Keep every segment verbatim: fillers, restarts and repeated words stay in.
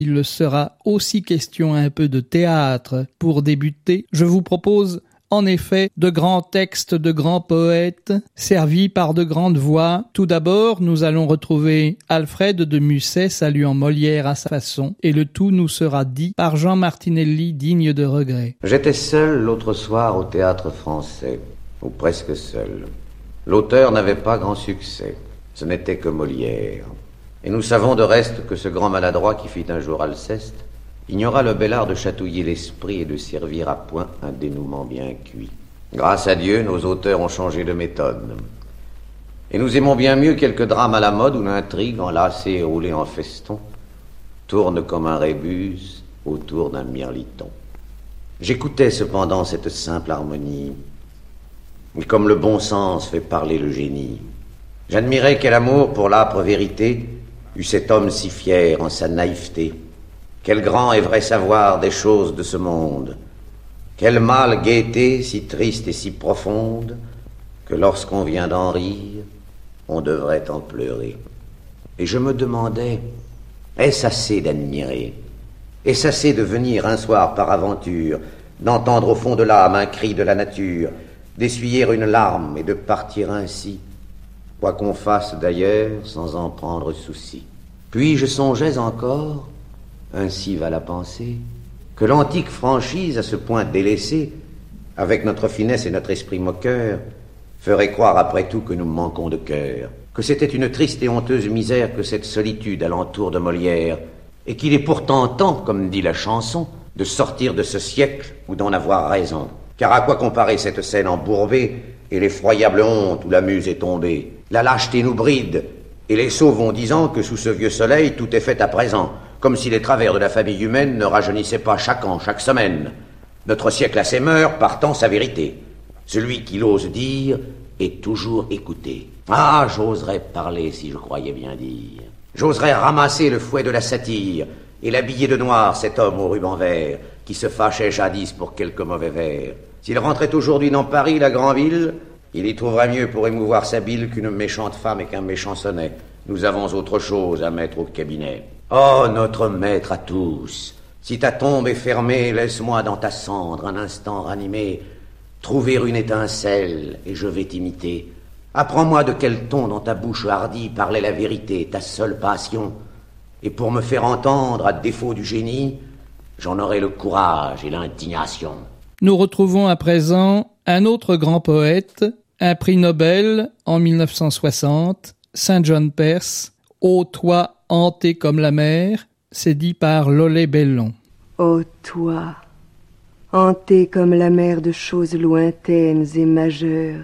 Il sera aussi question un peu de théâtre. Pour débuter, je vous propose en effet de grands textes de grands poètes, servis par de grandes voix. Tout d'abord, nous allons retrouver Alfred de Musset saluant Molière à sa façon, et le tout nous sera dit par Jean Martinelli, digne de regret. J'étais seul l'autre soir au Théâtre Français, ou presque seul. L'auteur n'avait pas grand succès, ce n'était que Molière. Et nous savons de reste que ce grand maladroit qui fit un jour Alceste ignora le bel art de chatouiller l'esprit et de servir à point un dénouement bien cuit. Grâce à Dieu, nos auteurs ont changé de méthode. Et nous aimons bien mieux quelques drames à la mode où l'intrigue, enlacée et roulée en feston, tourne comme un rébus autour d'un mirliton. J'écoutais cependant cette simple harmonie, et comme le bon sens fait parler le génie, j'admirais quel amour pour l'âpre vérité eut cet homme si fier en sa naïveté. Quel grand et vrai savoir des choses de ce monde, quelle mâle gaieté si triste et si profonde, que lorsqu'on vient d'en rire, on devrait en pleurer. Et je me demandais, est-ce assez d'admirer? Est-ce assez de venir un soir par aventure, d'entendre au fond de l'âme un cri de la nature, d'essuyer une larme et de partir ainsi, quoi qu'on fasse d'ailleurs sans en prendre souci? Puis je songeais encore, ainsi va la pensée, que l'antique franchise à ce point délaissée, avec notre finesse et notre esprit moqueur, ferait croire après tout que nous manquons de cœur, que c'était une triste et honteuse misère que cette solitude alentour de Molière, et qu'il est pourtant temps, comme dit la chanson, de sortir de ce siècle ou d'en avoir raison. Car à quoi comparer cette scène embourbée et l'effroyable honte où la muse est tombée? La lâcheté nous bride, et les sots vont disant que sous ce vieux soleil tout est fait à présent, comme si les travers de la famille humaine ne rajeunissaient pas chaque an, chaque semaine. Notre siècle a ses mœurs, partant sa vérité. Celui qui l'ose dire est toujours écouté. Ah, j'oserais parler si je croyais bien dire. J'oserais ramasser le fouet de la satire et l'habiller de noir, cet homme au ruban vert, qui se fâchait jadis pour quelques mauvais vers. S'il rentrait aujourd'hui dans Paris, la grande ville, il y trouverait mieux pour émouvoir sa bile qu'une méchante femme et qu'un méchant sonnet. Nous avons autre chose à mettre au cabinet. Oh, notre maître à tous, si ta tombe est fermée, laisse-moi dans ta cendre un instant ranimé, trouver une étincelle et je vais t'imiter. Apprends-moi de quel ton dans ta bouche hardie parlait la vérité, ta seule passion, et pour me faire entendre, à défaut du génie, j'en aurai le courage et l'indignation. Nous retrouvons à présent un autre grand poète, un prix Nobel en mille neuf cent soixante, Saint John Perse, « Ô toi, hanté comme la mer », c'est dit par Lollet Bellon. Ô toi, hanté comme la mer de choses lointaines et majeures,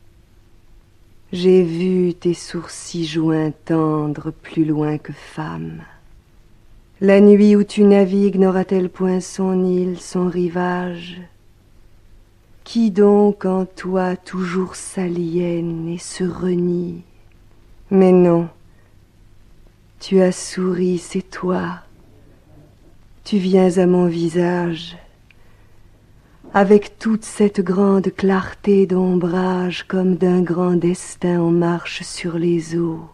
j'ai vu tes sourcils joints tendres plus loin que femme. La nuit où tu navigues n'aura-t-elle point son île, son rivage? Qui donc en toi toujours s'aliène et se renie? Mais non, tu as souri, c'est toi. Tu viens à mon visage, avec toute cette grande clarté d'ombrage, comme d'un grand destin on marche sur les eaux.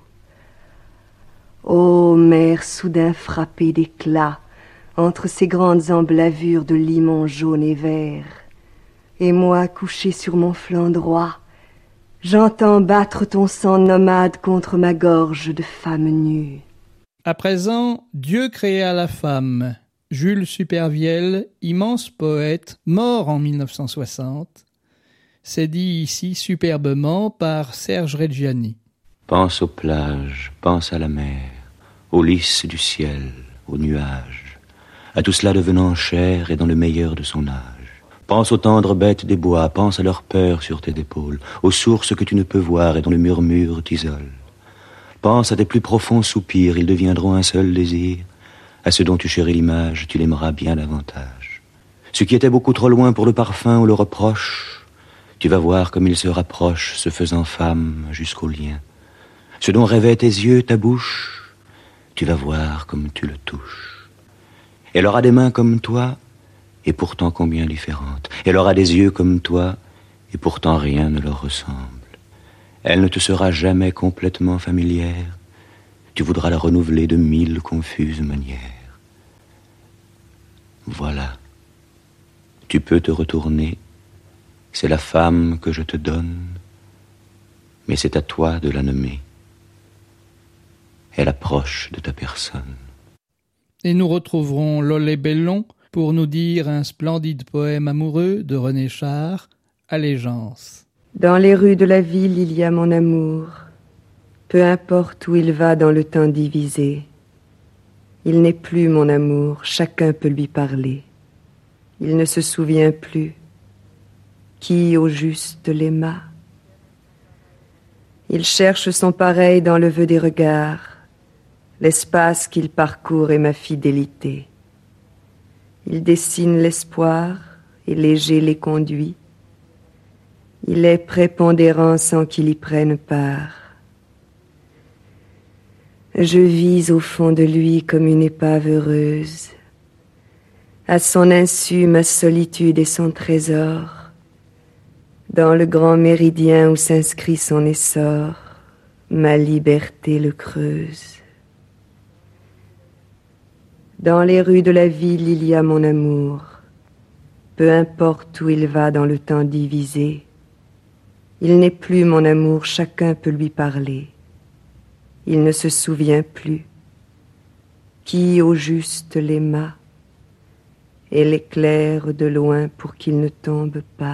Ô mer soudain frappée d'éclat, entre ces grandes emblavures de limon jaune et vert, et moi couché sur mon flanc droit, j'entends battre ton sang nomade contre ma gorge de femme nue. À présent, Dieu créa la femme. Jules Supervielle, immense poète, mort en mille neuf cent soixante, c'est dit ici superbement par Serge Reggiani. Pense aux plages, pense à la mer, aux lys du ciel, aux nuages, à tout cela devenant chair et dans le meilleur de son âge. Pense aux tendres bêtes des bois, pense à leur peur sur tes épaules, aux sources que tu ne peux voir et dont le murmure t'isole. Pense à tes plus profonds soupirs, ils deviendront un seul désir. À ceux dont tu chéris l'image, tu l'aimeras bien davantage. Ce qui était beaucoup trop loin pour le parfum ou le reproche, tu vas voir comme il se rapproche, se faisant femme jusqu'au lien. Ce dont rêvaient tes yeux, ta bouche, tu vas voir comme tu le touches. Elle aura des mains comme toi, et pourtant combien différentes. Elle aura des yeux comme toi, et pourtant rien ne leur ressemble. Elle ne te sera jamais complètement familière. Tu voudras la renouveler de mille confuses manières. Voilà. Tu peux te retourner. C'est la femme que je te donne, mais c'est à toi de la nommer. Elle approche de ta personne. Et nous retrouverons Lollet Bellon pour nous dire un splendide poème amoureux de René Char, Allégeance. Dans les rues de la ville, il y a mon amour. Peu importe où il va dans le temps divisé. Il n'est plus mon amour, chacun peut lui parler. Il ne se souvient plus. Qui au juste l'aima? Il cherche son pareil dans le vœu des regards. L'espace qu'il parcourt est ma fidélité. Il dessine l'espoir et léger les conduit. Il est prépondérant sans qu'il y prenne part. Je vis au fond de lui comme une épave heureuse. À son insu, ma solitude est son trésor. Dans le grand méridien où s'inscrit son essor, ma liberté le creuse. Dans les rues de la ville, il y a mon amour. Peu importe où il va dans le temps divisé. Il n'est plus mon amour, chacun peut lui parler. Il ne se souvient plus. Qui au juste l'aima et l'éclaire de loin pour qu'il ne tombe pas.